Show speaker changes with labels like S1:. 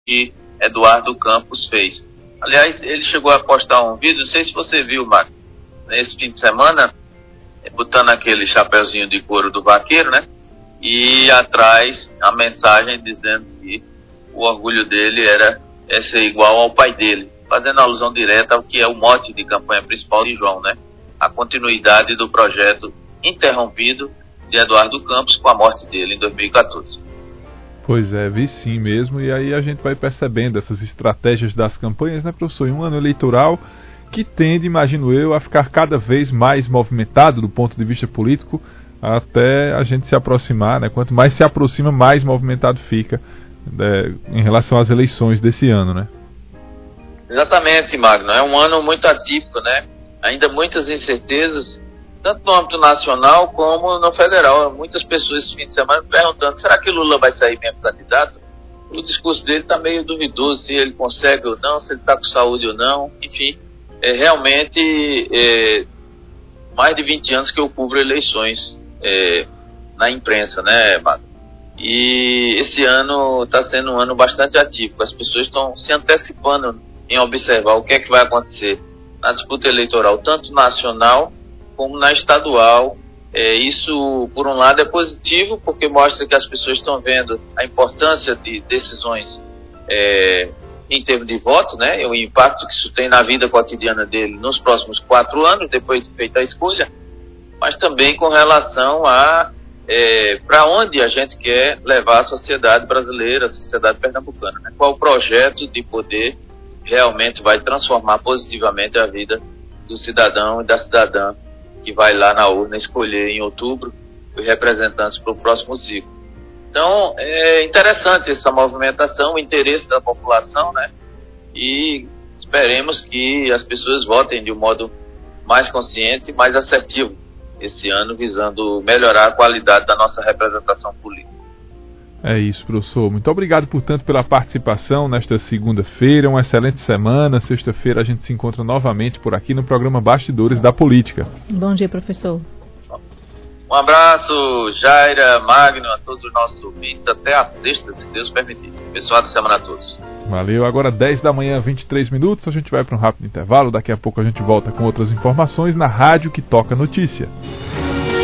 S1: que Eduardo Campos fez. Aliás, ele chegou a postar um vídeo, não sei se você viu, Marcos, nesse fim de semana, botando aquele chapeuzinho de couro do vaqueiro, né? E atrás a mensagem dizendo que o orgulho dele era ser igual ao pai dele, fazendo alusão direta ao que é o mote de campanha principal de João, né? A continuidade do projeto interrompido de Eduardo Campos com a morte dele em 2014.
S2: Pois é, vi sim mesmo, e aí a gente vai percebendo essas estratégias das campanhas, né, professor? Em um ano eleitoral que tende, imagino eu, a ficar cada vez mais movimentado do ponto de vista político, até a gente se aproximar, né? Quanto mais se aproxima, mais movimentado fica, né, em relação às eleições desse ano, né?
S1: Exatamente, Magno. É um ano muito atípico, né? Ainda muitas incertezas, tanto no âmbito nacional como no federal. Muitas pessoas esse fim de semana me perguntando, será que Lula vai sair mesmo candidato? O discurso dele está meio duvidoso, se ele consegue ou não, se ele está com saúde ou não. Enfim, realmente mais de 20 anos que eu cubro eleições na imprensa, né, Magno? E esse ano está sendo um ano bastante atípico. As pessoas estão se antecipando em observar o que é que vai acontecer na disputa eleitoral, tanto nacional como na estadual. Isso, por um lado, é positivo, porque mostra que as pessoas estão vendo a importância de decisões em termos de voto, né, o impacto que isso tem na vida cotidiana dele nos próximos 4 anos, depois de feita a escolha, mas também com relação a para onde a gente quer levar a sociedade brasileira, a sociedade pernambucana, né? Qual o projeto de poder realmente vai transformar positivamente a vida do cidadão e da cidadã que vai lá na urna escolher em outubro os representantes para o próximo ciclo. Então, é interessante essa movimentação, o interesse da população, né? E esperemos que as pessoas votem de um modo mais consciente e mais assertivo esse ano, visando melhorar a qualidade da nossa representação política.
S2: É isso, professor. Muito obrigado, portanto, pela participação nesta segunda-feira. Uma excelente semana. Sexta-feira a gente se encontra novamente por aqui no programa Bastidores da Política.
S3: Bom dia, professor.
S1: Um abraço, Jaira, Magno, a todos os nossos ouvintes. Até a sexta, se Deus permitir. Pessoal da semana a todos.
S2: Valeu. Agora 10 da manhã, 23 minutos. A gente vai para um rápido intervalo. Daqui a pouco a gente volta com outras informações na Rádio que Toca Notícia.